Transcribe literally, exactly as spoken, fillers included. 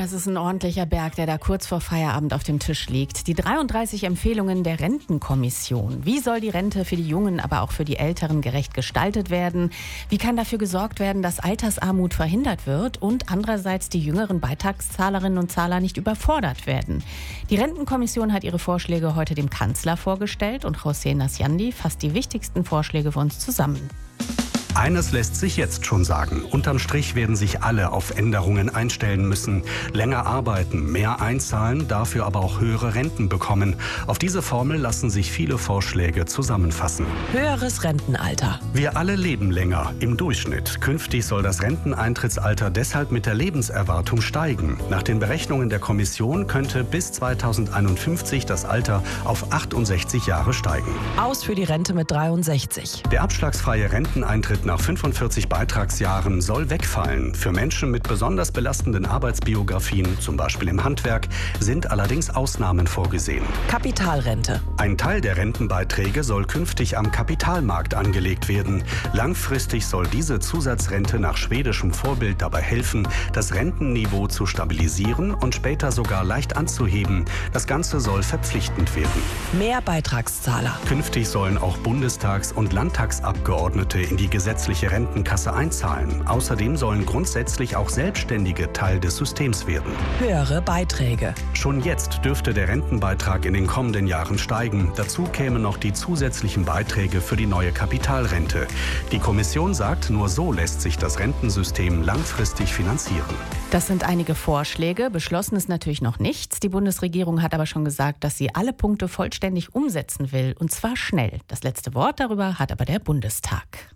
das ist ein ordentlicher Berg, der da kurz vor Feierabend auf dem Tisch liegt. Die dreiunddreißig Empfehlungen der Rentenkommission. Wie soll die Rente für die Jungen, aber auch für die Älteren gerecht gestaltet werden? Wie kann dafür gesorgt werden, dass Altersarmut verhindert wird und andererseits die jüngeren Beitragszahlerinnen und Zahler nicht überfordert werden? Die Rentenkommission hat ihre Vorschläge heute dem Kanzler vorgestellt und José Nasciandi fasst die wichtigsten Vorschläge für uns zusammen. Eines lässt sich jetzt schon sagen. Unterm Strich werden sich alle auf Änderungen einstellen müssen. Länger arbeiten, mehr einzahlen, dafür aber auch höhere Renten bekommen. Auf diese Formel lassen sich viele Vorschläge zusammenfassen. Höheres Rentenalter. Wir alle leben länger, im Durchschnitt. Künftig soll das Renteneintrittsalter deshalb mit der Lebenserwartung steigen. Nach den Berechnungen der Kommission könnte bis zweitausendeinundfünfzig das Alter auf achtundsechzig Jahre steigen. Aus für die Rente mit dreiundsechzig. Der abschlagsfreie Renteneintritt nach fünfundvierzig Beitragsjahren soll wegfallen. Für Menschen mit besonders belastenden Arbeitsbiografien, zum Beispiel im Handwerk, sind allerdings Ausnahmen vorgesehen. Kapitalrente. Ein Teil der Rentenbeiträge soll künftig am Kapitalmarkt angelegt werden. Langfristig soll diese Zusatzrente nach schwedischem Vorbild dabei helfen, das Rentenniveau zu stabilisieren und später sogar leicht anzuheben. Das Ganze soll verpflichtend werden. Mehr Beitragszahler. Künftig sollen auch Bundestags- und Landtagsabgeordnete in die gesetzliche Rentenkasse einzahlen. Außerdem sollen grundsätzlich auch Selbstständige Teil des Systems werden. Höhere Beiträge. Schon jetzt dürfte der Rentenbeitrag in den kommenden Jahren steigen. Dazu kämen noch die zusätzlichen Beiträge für die neue Kapitalrente. Die Kommission sagt, nur so lässt sich das Rentensystem langfristig finanzieren. Das sind einige Vorschläge. Beschlossen ist natürlich noch nichts. Die Bundesregierung hat aber schon gesagt, dass sie alle Punkte vollständig umsetzen will. Und zwar schnell. Das letzte Wort darüber hat aber der Bundestag.